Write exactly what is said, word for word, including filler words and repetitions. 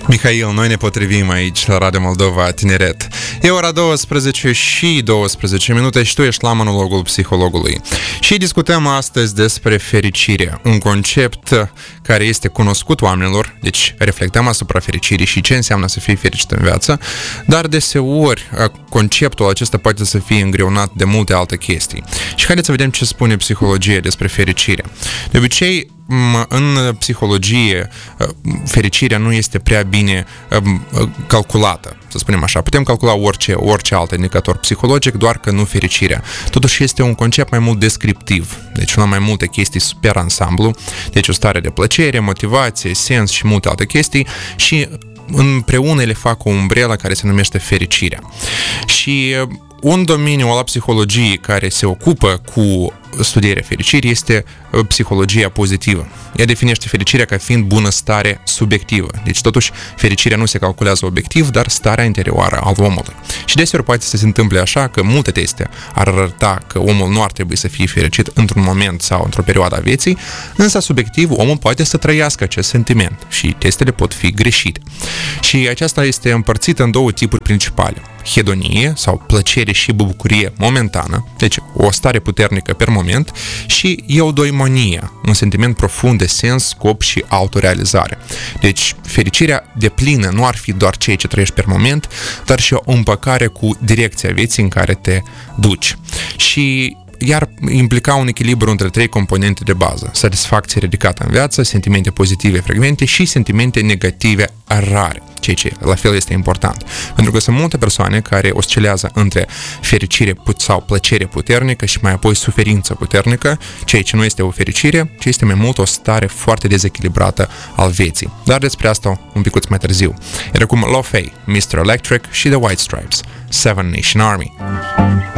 Mihail, noi ne potrivim aici la Radio Moldova Tineret. E ora douăsprezece și douăsprezece minute și tu ești la monologul psihologului. Și discutăm astăzi despre fericire, un concept care este cunoscut oamenilor, deci reflectăm asupra fericirii și ce înseamnă să fii fericit în viață, dar deseori conceptul acesta poate să fie îngreunat de multe alte chestii. Și haideți să vedem ce spune psihologia despre fericire. De obicei, în psihologie, fericirea nu este prea bine calculată, să spunem așa. Putem calcula orice, orice alt indicator psihologic, doar că nu fericirea. Totuși este un concept mai mult descriptiv, deci la mai multe chestii super ansamblu, deci o stare de plăcere, motivație, sens și multe alte chestii și împreună le fac o umbrelă care se numește fericirea. Și un domeniu al psihologiei care se ocupă cu studierea fericirii este psihologia pozitivă. Ea definește fericirea ca fiind bunăstare subiectivă. Deci, totuși, fericirea nu se calculează obiectiv, dar starea interioară al omului. Și deseori poate să se întâmple așa că multe teste ar arăta că omul nu ar trebui să fie fericit într-un moment sau într-o perioadă a vieții, însă subiectiv omul poate să trăiască acest sentiment și testele pot fi greșite. Și aceasta este împărțită în două tipuri principale. Hedonie sau plăcere și bucurie momentană, deci o stare puternică per moment, și eudaimonia, un sentiment profund de sens, scop și autorealizare. Deci fericirea deplină nu ar fi doar ceea ce trăiești per moment, dar și o împăcare cu direcția vieții în care te duci. Și iar implica un echilibru între trei componente de bază: satisfacție ridicată în viață, sentimente pozitive frecvente și sentimente negative rare, ceea ce la fel este important. Pentru că sunt multe persoane care oscilează între fericire sau plăcere puternică și mai apoi suferință puternică, ceea ce nu este o fericire, ci este mai mult o stare foarte dezechilibrată al vieții. Dar despre asta un picuț mai târziu. Iar acum Lo Fei, mister Electric și The White Stripes, Seven Nation Army.